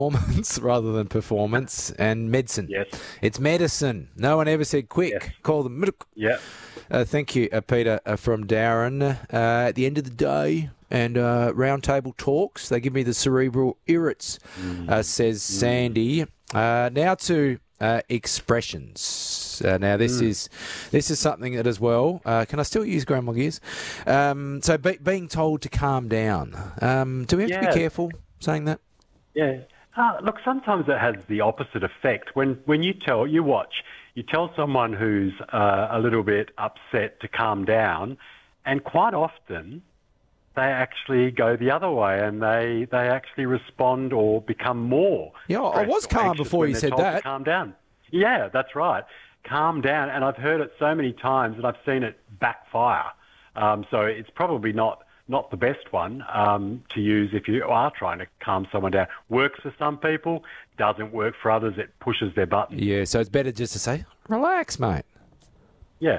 performance rather than performance, and medicine. Yes. It's medicine. No one ever said quick. Yes. Call them. Yeah. Thank you, Peter, from Darren. At the end of the day, and roundtable talks, they give me the cerebral irrits, says Sandy. Now to expressions. Now this is something that as well. Can I still use grandma gears? So being told to calm down. Do we have to be careful saying that? Yeah. Look, sometimes it has the opposite effect. When you tell someone who's a little bit upset to calm down, and quite often they actually go the other way and they actually respond or become more. Yeah, I was calm before you said that. Calm down. Yeah, that's right. Calm down. And I've heard it so many times and I've seen it backfire. So it's probably not the best one to use if you are trying to calm someone down. Works for some people, doesn't work for others. It pushes their button. Yeah, so it's better just to say, relax, mate. Yeah.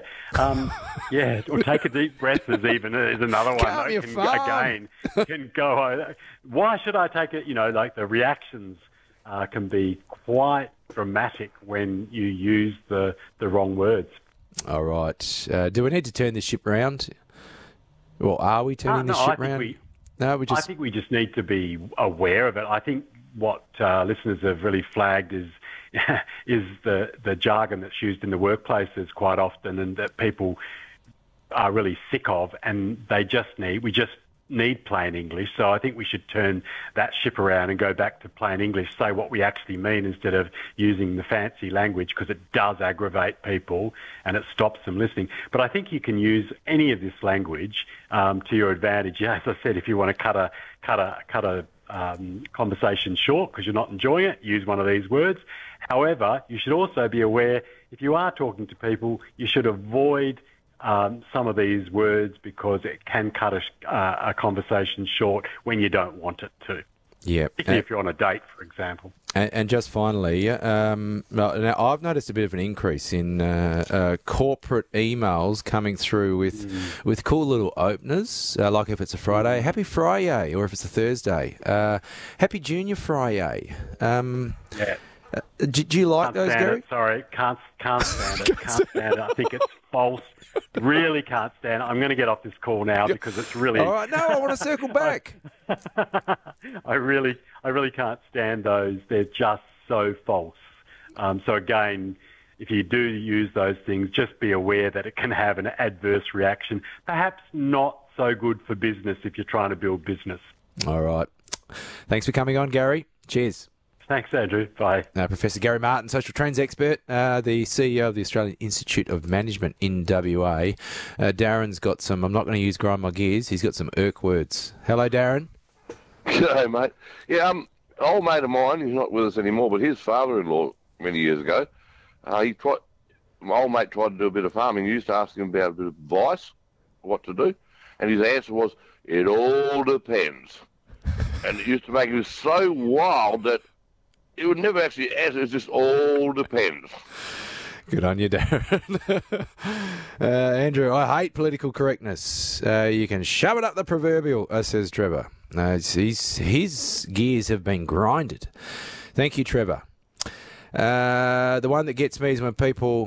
Or take a deep breath is another one. Can go. Why should I take it? Like the reactions can be quite dramatic when you use the wrong words. All right. Do we need to turn this ship round? Well, are we turning this ship round? I think we just need to be aware of it. I think what listeners have really flagged is the jargon that's used in the workplaces quite often, and that people are really sick of, and we just need plain English. So I think we should turn that ship around and go back to plain English, say what we actually mean instead of using the fancy language, because it does aggravate people and it stops them listening. But I think you can use any of this language to your advantage. Yeah, as I said, if you want to cut a conversation short because you're not enjoying it, use one of these words. However, you should also be aware, if you are talking to people, you should avoid some of these words because it can cut a conversation short when you don't want it to. Yeah, particularly if you're on a date, for example. And just finally, now I've noticed a bit of an increase in corporate emails coming through with cool little openers, like if it's a Friday, Happy Friday, or if it's a Thursday, Happy Junior Friday. Yeah. Do you like those, Gary? Sorry, can't stand it. Can't stand it. I think it's false. Really can't stand it. I'm going to get off this call now because it's really... All right, no, I want to circle back. I really can't stand those. They're just so false. So again, if you do use those things, just be aware that it can have an adverse reaction. Perhaps not so good for business if you're trying to build business. All right. Thanks for coming on, Gary. Cheers. Thanks, Andrew. Bye. Professor Gary Martin, social trends expert, the CEO of the Australian Institute of Management in WA. Darren's got some, I'm not going to use grind my gears, he's got some irk words. Hello, Darren. G'day, mate. Yeah, old mate of mine, he's not with us anymore, but his father-in-law many years ago, my old mate tried to do a bit of farming. He used to ask him about a bit of advice, what to do, and his answer was, it all depends. And it used to make him so wild that it would never actually answer. It just all depends. Good on you, Darren. Andrew, I hate political correctness. You can shove it up the proverbial, says Trevor. His gears have been grinded. Thank you, Trevor. The one that gets me is when people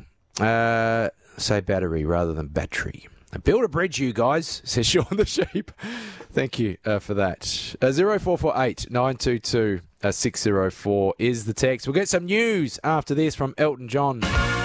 say battery rather than battery. Build a bridge, you guys, says Sean the Sheep. Thank you for that. 0448 922 604 is the text. We'll get some news after this from Elton John.